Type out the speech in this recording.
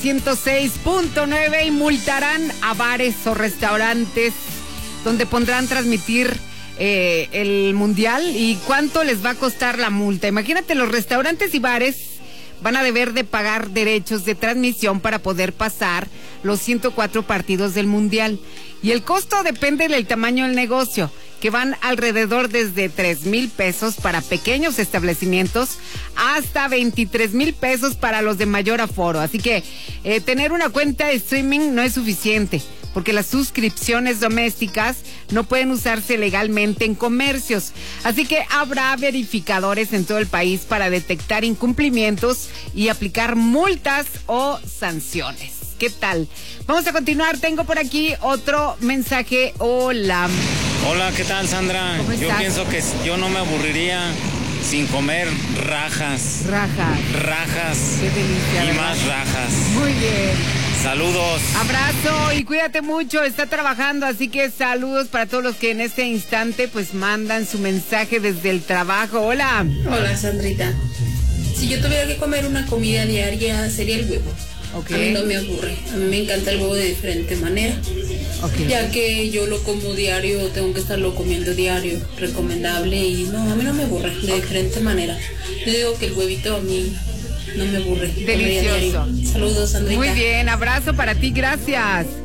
106.9 y multarán a bares o restaurantes donde pondrán transmitir el mundial. ¿Y cuánto les va a costar la multa? Imagínate, los restaurantes y bares van a deber de pagar derechos de transmisión para poder pasar los 104 partidos del mundial. Y el costo depende del tamaño del negocio, que van alrededor desde 3,000 pesos para pequeños establecimientos hasta 23,000 pesos para los de mayor aforo. Así que tener una cuenta de streaming no es suficiente, porque las suscripciones domésticas no pueden usarse legalmente en comercios. Así que habrá verificadores en todo el país para detectar incumplimientos y aplicar multas o sanciones. ¿Qué tal? Vamos a continuar. Tengo por aquí otro mensaje. Hola. Hola, ¿qué tal, Sandra? ¿Cómo estás? Yo pienso que yo no me aburriría sin comer rajas. Rajas. Qué delicia. Y ¿verdad? más rajas. Muy bien. Saludos. Abrazo y cuídate mucho. Está trabajando, así que saludos para todos los que en este instante pues mandan su mensaje desde el trabajo. Hola. Hola, Sandrita. Si yo tuviera que comer una comida diaria, sería el huevo. Okay. A mí no me aburre. A mí me encanta el huevo de diferente manera. Okay. Ya que yo lo como diario, tengo que estarlo comiendo diario. Recomendable y no, a mí no me aburre. De diferente manera. Yo digo que el huevito a mí no me aburre. Delicioso. Saludos, Sandrita. Muy bien, abrazo para ti, gracias.